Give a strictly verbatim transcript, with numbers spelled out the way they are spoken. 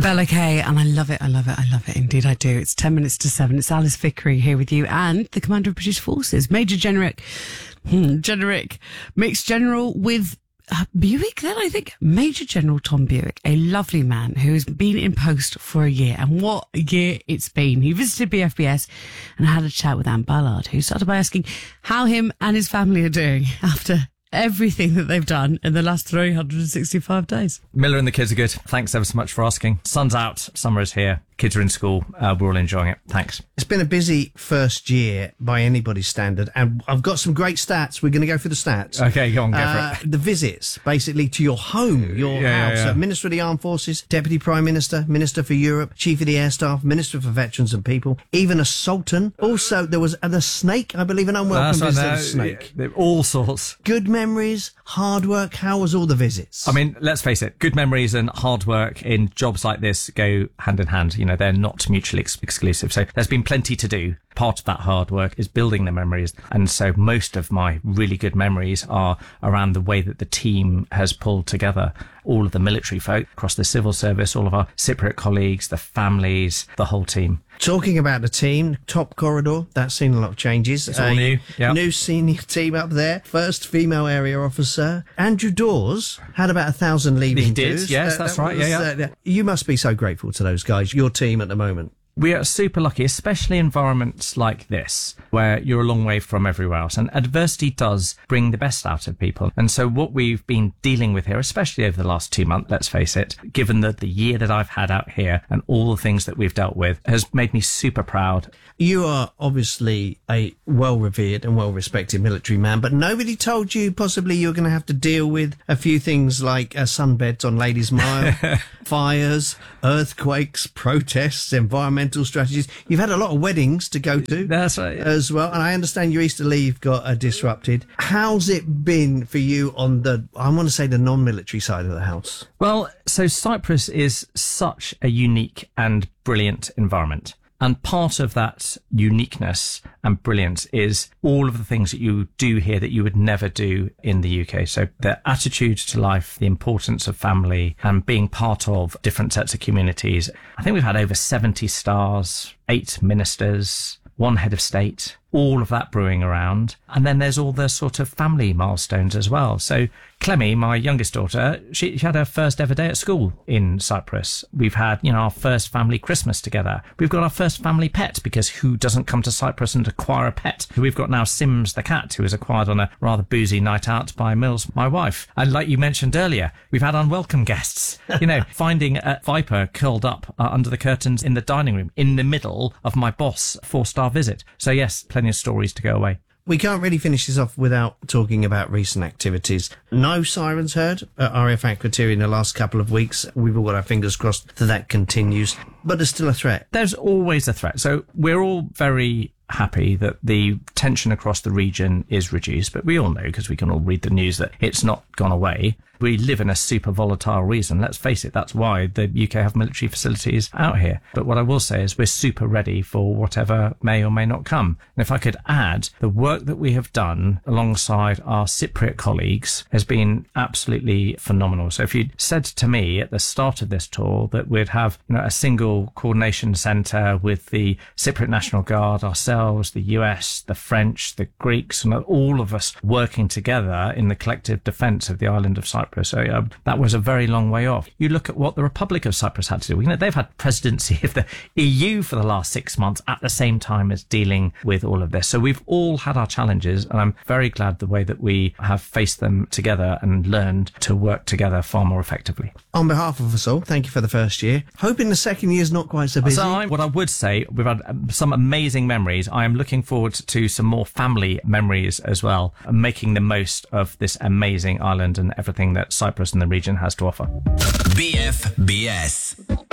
Bella Kay, and I love it, I love it, I love it. Indeed I do. It's ten minutes to seven. It's Alice Vickery here with you and the Commander of British Forces, Major General, hmm, Generic, Mixed General with uh, Buick then, I think. Major General Tom Buick, a lovely man who has been in post for a year. And what a year it's been. He visited B F B S and had a chat with Anne Ballard, who started by asking how him and his family are doing after everything that they've done in the last three hundred sixty-five days. Miller and the kids are good. Thanks ever so much for asking. Sun's out, summer is here, kids are in school, uh, we're all enjoying it. Thanks. It's been a busy first year by anybody's standard, and I've got some great stats. We're going to go through the stats. Okay, go on, go uh, for it. The visits, basically, to your home, your yeah, house. Yeah, yeah. Uh, Minister of the Armed Forces, Deputy Prime Minister, Minister for Europe, Chief of the Air Staff, Minister for Veterans and People, even a Sultan. Also, there was uh, the Snake, I believe, an unwelcome That's visit right, of the Snake. yeah, all sorts. Good memories, hard work. How was all the visits? I mean, let's face it, good memories and hard work in jobs like this go hand in hand. You know, they're not mutually ex- exclusive. So there's been plenty to do. Part of that hard work is building the memories. And so most of my really good memories are around the way that the team has pulled together all of the military folk across the civil service, all of our Cypriot colleagues, the families, the whole team. Talking about the team, top corridor, that's seen a lot of changes. It's all new. Yep. New senior team up there. First female area officer. Andrew Dawes had about a thousand leaving He did, dues. yes, that's that right, was, yeah, yeah. Uh, you must be so grateful to those guys, your team at the moment. We are super lucky, especially environments like this, where you're a long way from everywhere else. And adversity does bring the best out of people. And so what we've been dealing with here, especially over the last two months, let's face it, given that the year that I've had out here and all the things that we've dealt with, has made me super proud. You are obviously a well-revered and well-respected military man, but nobody told you possibly you were going to have to deal with a few things like uh, sunbeds on Ladies' Mile, fires, earthquakes, protests, environmental strategies. You've had a lot of weddings to go to. That's right. As well, and I understand your Easter leave got uh, disrupted. How's it been for you on the, I want to say, the non-military side of the house? Well, so Cyprus is such a unique and brilliant environment. And part of that uniqueness and brilliance is all of the things that you do here that you would never do in the U K. So the attitude to life, the importance of family and being part of different sets of communities. I think we've had over seventy stars, eight ministers, one head of state, all of that brewing around. And then there's all the sort of family milestones as well. So Clemmy, my youngest daughter, she, she had her first ever day at school in Cyprus. We've had, you know, our first family Christmas together. We've got our first family pet, because who doesn't come to Cyprus and acquire a pet? We've got now Sims the cat, who was acquired on a rather boozy night out by Mills, my wife. And like you mentioned earlier, we've had unwelcome guests, you know, finding a viper curled up uh, under the curtains in the dining room in the middle of my boss' four-star visit. So yes, plenty of stories to go away. We can't really finish this off without talking about recent activities. No sirens heard at R A F Akrotiri in the last couple of weeks. We've all got our fingers crossed that that continues, but there's still a threat. There's always a threat. So we're all very happy that the tension across the region is reduced, but we all know, because we can all read the news, that it's not gone away. We live in a super volatile region. Let's face it, that's why the U K have military facilities out here. But what I will say is we're super ready for whatever may or may not come. And if I could add, the work that we have done alongside our Cypriot colleagues has been absolutely phenomenal. So if you'd said to me at the start of this tour that we'd have, you know, a single coordination centre with the Cypriot National Guard, ourselves, the U S, the French, the Greeks, and all of us working together in the collective defence of the island of Cyprus, So uh, that was a very long way off. You look at what the Republic of Cyprus had to do. You know, they've had presidency of the E U for the last six months at the same time as dealing with all of this. So we've all had our challenges, and I'm very glad the way that we have faced them together and learned to work together far more effectively. On behalf of us all, thank you for the first year. Hoping the second year's not quite so busy. So I, what I would say, we've had um, some amazing memories. I am looking forward to some more family memories as well, and making the most of this amazing island and everything that Cyprus and the region has to offer. B F B S.